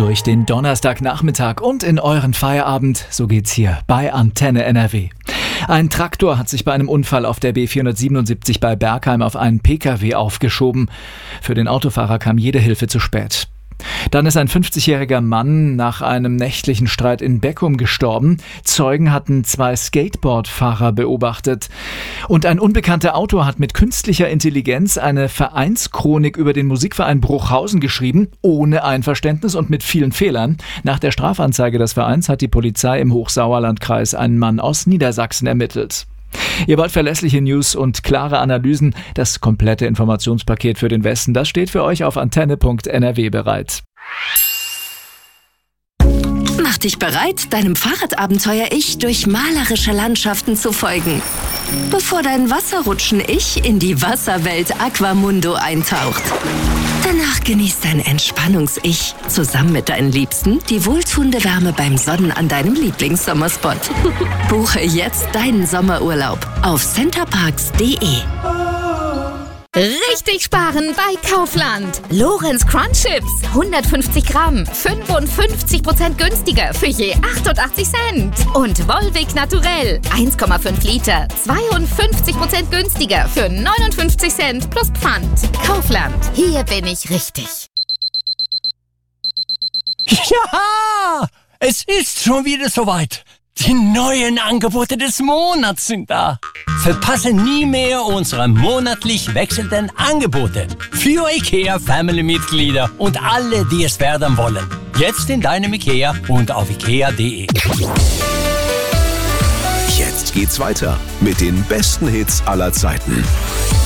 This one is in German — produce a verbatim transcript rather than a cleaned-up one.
durch den Donnerstagnachmittag und in euren Feierabend. So geht's hier bei Antenne N R W. Ein Traktor hat sich bei einem Unfall auf der B vierhundertsiebenundsiebzig bei Bergheim auf einen P K W aufgeschoben. Für den Autofahrer kam jede Hilfe zu spät. Dann ist ein fünfzigjähriger Mann nach einem nächtlichen Streit in Beckum gestorben. Zeugen hatten zwei Skateboardfahrer beobachtet. Und ein unbekannter Autor hat mit künstlicher Intelligenz eine Vereinschronik über den Musikverein Bruchhausen geschrieben, ohne Einverständnis und mit vielen Fehlern. Nach der Strafanzeige des Vereins hat die Polizei im Hochsauerlandkreis einen Mann aus Niedersachsen ermittelt. Ihr wollt verlässliche News und klare Analysen? Das komplette Informationspaket für den Westen, das steht für euch auf antenne punkt n r w bereit. Mach dich bereit, deinem Fahrradabenteuer-Ich durch malerische Landschaften zu folgen, bevor dein Wasserrutschen-Ich in die Wasserwelt Aquamundo eintaucht. Danach genießt dein Entspannungs-Ich zusammen mit deinen Liebsten die wohltuende Wärme beim Sonnen an deinem Lieblingssommerspot. Buche jetzt deinen Sommerurlaub auf centerparks punkt de. Richtig sparen bei Kaufland. Lorenz Crunch Chips, hundertfünfzig Gramm, fünfundfünfzig Prozent günstiger für je achtundachtzig Cent. Und Volvic Naturell, eins Komma fünf Liter, zweiundfünfzig Prozent günstiger für neunundfünfzig Cent plus Pfand. Kaufland, hier bin ich richtig. Ja, es ist schon wieder soweit. Die neuen Angebote des Monats sind da. Verpasse nie mehr unsere monatlich wechselnden Angebote für IKEA Family-Mitglieder und alle, die es werden wollen. Jetzt in deinem IKEA und auf ikea punkt de. Jetzt geht's weiter mit den besten Hits aller Zeiten.